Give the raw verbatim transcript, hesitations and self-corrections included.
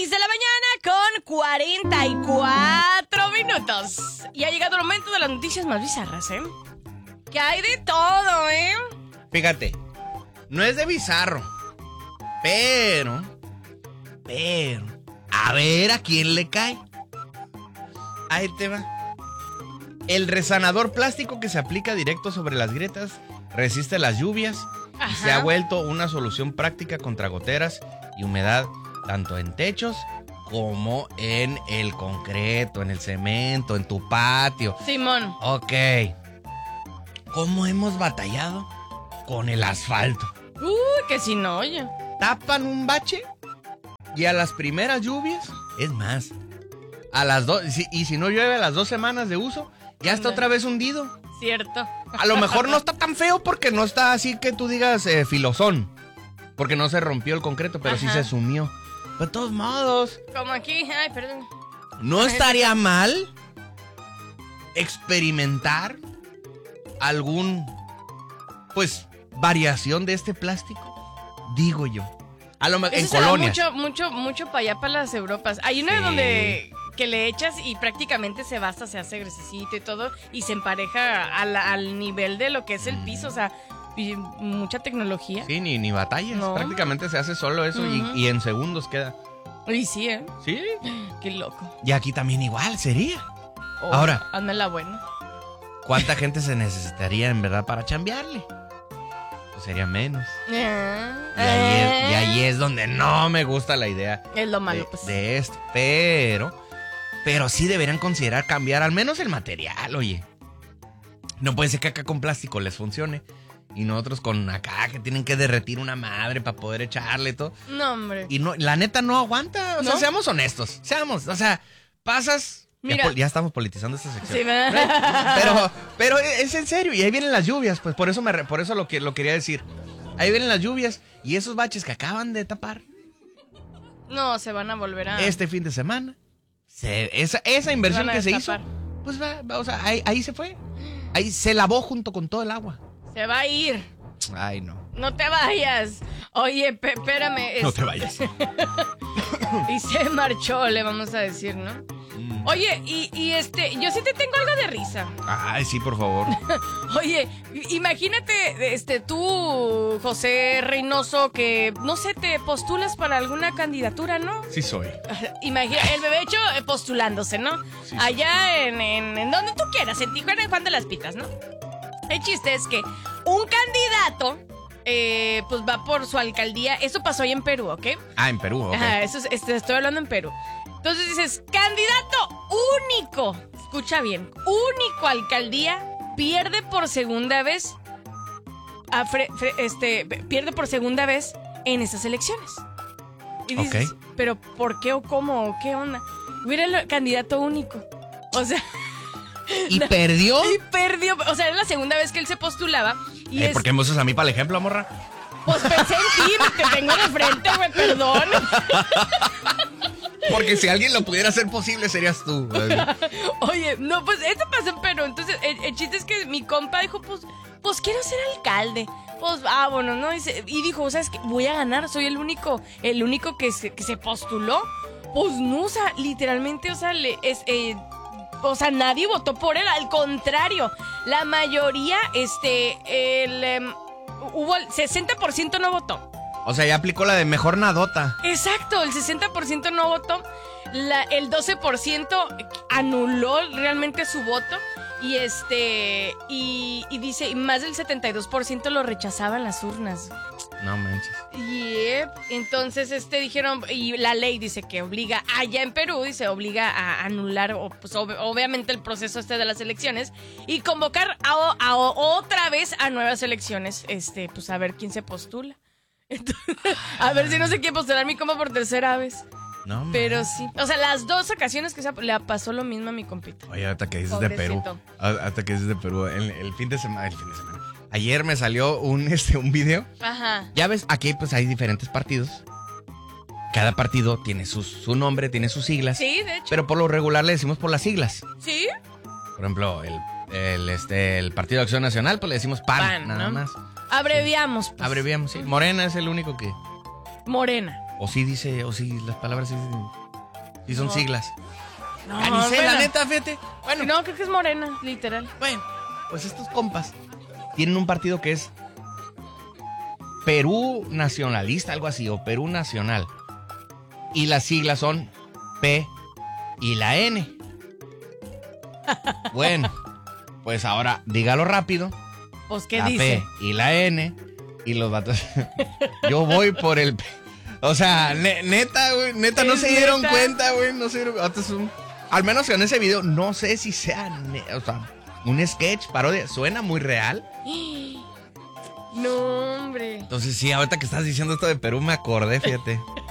seis de la mañana con cuarenta y cuatro minutos. Y ha llegado el momento de las noticias más bizarras, ¿eh? Que hay de todo, ¿eh? Fíjate, no es de bizarro, pero, pero, a ver a quién le cae. Ahí te va. El resanador plástico que se aplica directo sobre las grietas resiste las lluvias y Ajá. se ha vuelto una solución práctica contra goteras y humedad, tanto en techos como en el concreto, en el cemento, en tu patio. Simón. Ok. ¿Cómo hemos batallado con el asfalto? Uy, que si no, oye. Tapan un bache y a las primeras lluvias, es más, a las dos, si- y si no llueve a las dos semanas de uso, ya está Anda. otra vez hundido. Cierto. A lo mejor no está tan feo porque no está así que tú digas eh, filosón, porque no se rompió el concreto, pero sí Ajá. se sumió. Pero de todos modos, Como aquí, ay, perdón. ¿no estaría mal experimentar algún, pues, variación de este plástico? Digo yo. A lo mejor en Eso se va colonias. mucho, mucho, mucho para allá, para las Europas. Hay una Sí. donde que le echas y prácticamente se basta, se hace gresecito y todo, y se empareja al, al nivel de lo que es el piso, o sea, y mucha tecnología. Sí, ni, ni batallas. No. Prácticamente se hace solo eso y- Ujú. y, en segundos queda. Y sí, ¿eh? Sí. Qué loco. Y aquí también igual sería. Oh, Ahora. Hazme la buena. ¿Cuánta gente se necesitaría en verdad para chambearle? Pues sería menos. Eh, Y ahí, es, y eh. ahí es donde no me gusta la idea Es lo malo, de, pues. de esto. Pero, pero sí deberían considerar cambiar al menos el material, oye. No puede ser que acá con plástico les funcione. Y nosotros con acá que tienen que derretir una madre para poder echarle y todo. No, hombre. Y no, la neta no aguanta. O sea, ¿No? seamos honestos. Seamos, o sea, pasas. Ya, Mira. pol- ya estamos politizando esta sección. Sí, ¿verdad? Pero, pero es en serio, y ahí vienen las lluvias, pues por eso me re- por eso lo que lo quería decir. Ahí vienen las lluvias y esos baches que acaban de tapar No, se van a volver a... este fin de semana. se- esa, esa inversión Van a que se destapar. hizo, pues va, va, o sea, ahí, ahí se fue. Ahí se lavó junto con todo el agua. Se va a ir. Ay, no. No te vayas. Oye, pe- espérame. No es- te vayas. Y se marchó, le vamos a decir, ¿no? Mm. Oye, y, y este, yo sí te tengo algo de risa. Ay, sí, por favor. Oye, imagínate, este, tú, José Reynoso, que, no sé, te postulas para alguna candidatura, ¿no? Sí soy. Imagina, el bebé hecho eh, postulándose, ¿no? Sí. Allá en, en, en donde tú quieras, en Tijuana, en Juan de las Pitas, ¿no? El chiste es que un candidato, eh, pues va por su alcaldía. Eso pasó ahí en Perú, ¿ok? Ah, en Perú, ok. Ajá, eso es, este, estoy hablando en Perú. Entonces dices, candidato único, escucha bien, único alcaldía, pierde por segunda vez, a fre- fre- este, pierde por segunda vez en estas elecciones. Y dices, Ok. pero ¿por qué o cómo o qué onda? Mira el candidato único. O sea, ¿Y perdió? y perdió, o sea, era la segunda vez que él se postulaba. Y Eh, es, ¿Por qué me usas a mí para el ejemplo, morra? pues pensé en ti, te tengo de frente, güey, perdón. Porque si alguien lo pudiera hacer posible, serías tú. Oye, no, pues esto pasó en Perú. Entonces, el, el chiste es que mi compa dijo, pues, pues quiero ser alcalde. Pues, ah, bueno, ¿no? Y, se- y dijo, ¿sabes qué? Voy a ganar, soy el único, el único que se, que se postuló. Pues no, o sea, literalmente, o sea, le, es, eh, o sea, nadie votó por él, al contrario. La mayoría, este, el, em, hubo el sesenta por ciento no votó. O sea, ya aplicó la de mejor nadota. Exacto, el sesenta por ciento no votó, la, el doce por ciento anuló realmente su voto y este y, y dice, y más del setenta y dos por ciento lo rechazaban las urnas. No manches. Yep. Entonces este dijeron, y la ley dice que obliga, allá en Perú dice, obliga a anular o, pues, ob- obviamente el proceso este de las elecciones y convocar a, a- otra vez a nuevas elecciones, este, pues a ver quién se postula. Entonces, a ver si no se quiere postular mi compa por tercera vez. No, man. Pero sí. O sea, las dos ocasiones que se, le pasó lo mismo a mi compita. Oye, hasta que dices de Perú. Pobrecito. a- Hasta que dices de Perú. El, el fin de semana. El fin de semana. Ayer me salió un, este, un video. Ajá. Ya ves, aquí pues hay diferentes partidos. Cada partido tiene su, su nombre, tiene sus siglas. Sí, de hecho. Pero por lo regular le decimos por las siglas. Sí. Por ejemplo, el, el, este, el Partido de Acción Nacional, pues le decimos PAN, PAN, nada ¿no? más. Abreviamos. Pues. Abreviamos, sí. Morena es el único que. Morena. O sí dice, o sí, las palabras sí, sí son No. siglas. No, Ah, ni sé, bueno. la neta, fíjate. Bueno, No, creo que es morena, literal. bueno, pues estos compas tienen un partido que es Perú Nacionalista, algo así, o Perú Nacional. Y las siglas son P y la N. Bueno, pues ahora dígalo rápido. Pues, ¿qué La dice? P y la N. Y los vatos. Yo voy por el P. O sea, ne- neta, güey. Neta, no ¿Es se dieron neta? cuenta, güey. No se dieron. Vatos son- Al menos en ese video, no sé si sea. ne- O sea, un sketch, parodia. Suena muy real. No, hombre. Entonces, sí, ahorita que estás diciendo esto de Perú, me acordé, fíjate.